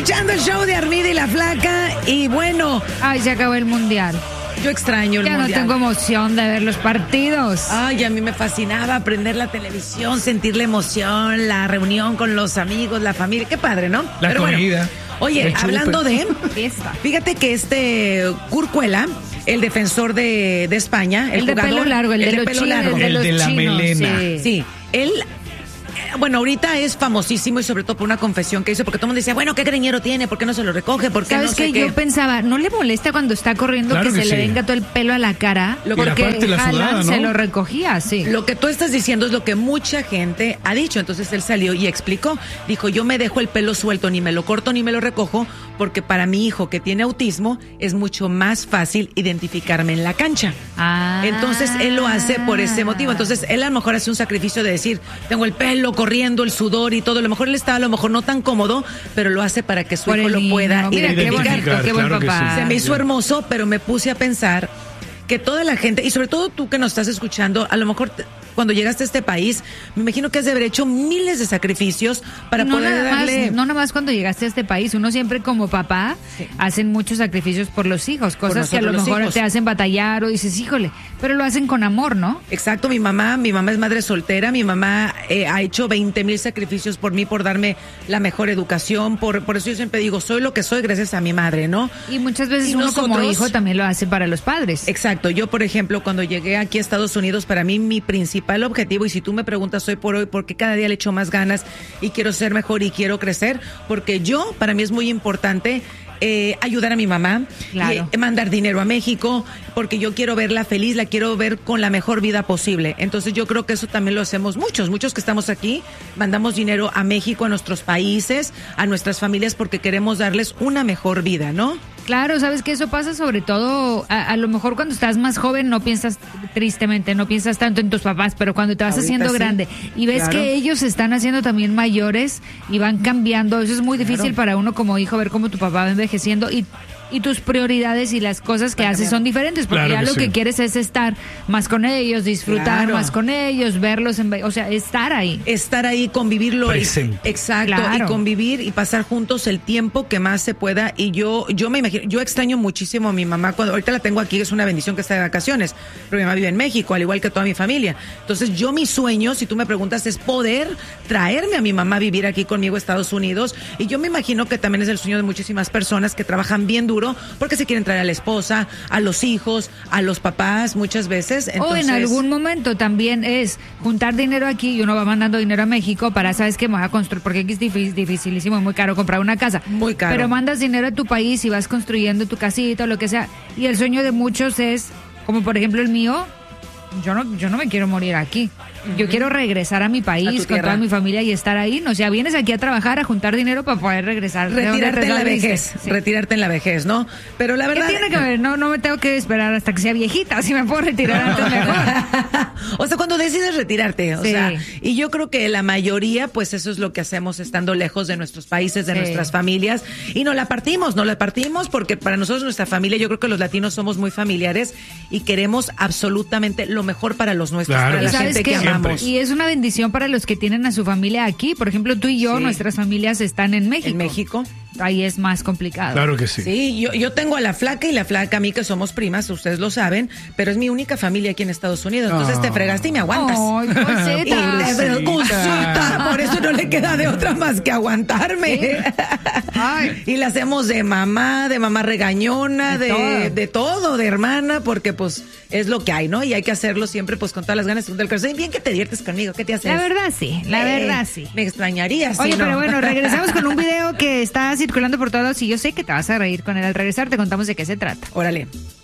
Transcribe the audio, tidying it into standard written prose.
escuchando el show de Armida y la Flaca. Y bueno, Ay, se acabó el mundial. yo extraño el Ya mundial. no tengo emoción de ver los partidos. Ay, a mí me fascinaba prender la televisión, sentir la emoción, la reunión con los amigos, la familia. Qué padre, ¿no? La Pero comida. Bueno, oye, el chupe. hablando de... Fiesta. Fíjate que Curcuela, el defensor de España, El de jugador, pelo largo, el de los pelo chinos, largo. El los de la chinos, melena. Sí, él, bueno, ahorita es famosísimo y sobre todo por una confesión que hizo, porque todo el mundo decía, bueno, ¿qué greñero tiene? ¿Por qué no se lo recoge? ¿Por qué ¿Sabes no sé qué? qué? Yo pensaba, ¿no le molesta cuando está corriendo Claro que que se le sí. venga todo el pelo a la cara? Lo- Y la Porque parte de la Haaland sudada, ¿no? se lo recogía, sí. Lo que tú estás diciendo es lo que mucha gente ha dicho. Entonces él salió y explicó. Dijo, yo me dejo el pelo suelto, ni me lo corto ni me lo recojo, porque para mi hijo que tiene autismo es mucho más fácil identificarme en la cancha. Ah. Entonces él lo hace por ese motivo. Entonces él a lo mejor hace un sacrificio de decir, tengo el pelo corriendo, el sudor y todo. A lo mejor él está a lo mejor no tan cómodo, pero lo hace para que su Por hijo el lo niño. pueda Mira, qué identificar. bonito, qué buen Claro que papá. sí. Se me hizo hermoso, pero me puse a pensar que toda la gente, y sobre todo tú que nos estás escuchando, a lo mejor cuando llegaste a este país, me imagino que has de haber hecho miles de sacrificios para no poder nada darle... más, no nada más cuando llegaste a este país, uno siempre como papá Sí. hacen muchos sacrificios por los hijos, cosas que a lo nosotros los mejor hijos. te hacen batallar o dices, híjole, pero lo hacen con amor, ¿no? Exacto, mi mamá es madre soltera, mi mamá ha hecho 20,000 sacrificios por mí, por darme la mejor educación, por eso yo siempre digo, soy lo que soy gracias a mi madre, ¿no? Y muchas veces Y uno como nosotros- hijo también lo hace para los padres. Exacto, yo por ejemplo cuando llegué aquí a Estados Unidos, para mí mi principal objetivo, y si tú me preguntas hoy por hoy, porque cada día le echo más ganas y quiero ser mejor y quiero crecer, porque para mí es muy importante ayudar a mi mamá, Claro. y mandar dinero a México, porque yo quiero verla feliz, la quiero ver con la mejor vida posible. Entonces yo creo que eso también lo hacemos muchos que estamos aquí, mandamos dinero a México, a nuestros países, a nuestras familias, porque queremos darles una mejor vida, ¿no? Claro, sabes que eso pasa sobre todo, a lo mejor cuando estás más joven no piensas, tristemente, no piensas tanto en tus papás, pero cuando te vas Ahorita haciendo sí, grande y ves claro. que ellos se están haciendo también mayores y van cambiando, eso es muy difícil para uno como hijo ver cómo tu papá va envejeciendo y tus prioridades y las cosas que Va haces cambiando. son diferentes, porque Claro ya que lo sí. que quieres es estar más con ellos, disfrutar Claro. más con ellos, verlos, o sea, estar ahí. Estar ahí, convivirlo. Presente. Exacto, Claro. y convivir y pasar juntos el tiempo que más se pueda. Y yo me imagino, yo extraño muchísimo a mi mamá, cuando ahorita la tengo aquí, es una bendición que está de vacaciones, pero mi mamá vive en México, al igual que toda mi familia. Entonces mi sueño, si tú me preguntas, es poder traerme a mi mamá a vivir aquí conmigo a Estados Unidos. Y yo me imagino que también es el sueño de muchísimas personas que trabajan bien duro porque se quieren traer a la esposa, a los hijos, a los papás muchas veces. O en algún momento también es juntar dinero aquí y uno va mandando dinero a México para, ¿sabes qué? Me voy a construir, porque aquí es dificilísimo, muy caro comprar una casa. Muy caro. Pero mandas dinero a tu país y vas construyendo tu casita o lo que sea. Y el sueño de muchos es, como por ejemplo el mío, yo no me quiero morir aquí. Yo quiero regresar a mi A país tu con tierra. toda mi familia y estar ahí. O sea, vienes aquí a trabajar, a juntar dinero para poder regresar. ¿De dónde retirarte en la resaliste? vejez, Sí. retirarte en la vejez, ¿no? Pero la ¿Qué verdad... tiene que ver? No me tengo que esperar hasta que sea viejita. Si me puedo retirar antes, mejor. O sea, cuando decides retirarte, o Sí. sea, y yo creo que la mayoría, pues eso es lo que hacemos estando lejos de nuestros países, de Sí. nuestras familias, y nos la partimos porque para nosotros nuestra familia, yo creo que los latinos somos muy familiares y queremos absolutamente lo mejor para los nuestros, Claro para que la sí. ¿Sabes gente que qué? amamos. Y es una bendición para los que tienen a su familia aquí. Por ejemplo, tú y yo, Sí. nuestras familias están en México. En México. Ahí es más complicado. Claro que sí. Sí, yo tengo a la Flaca y la Flaca a mí, que somos primas, ustedes lo saben, pero es mi única familia aquí en Estados Unidos. Entonces te fregaste y me aguantas. Ay, Y cosita. cosita, por eso no le queda de otra más que aguantarme. Ay. Y la hacemos de mamá regañona, de todo, de hermana, porque pues es lo que hay, ¿no? Y hay que hacerlo siempre pues con todas las ganas del corazón. Y bien que te diviertes conmigo, ¿qué te haces? La verdad sí, la verdad sí. Me extrañarías. Oye, si no. pero bueno, regresamos con un video que está circulando por todos y yo sé que te vas a reír con él. Al regresar te contamos de qué se trata. Órale.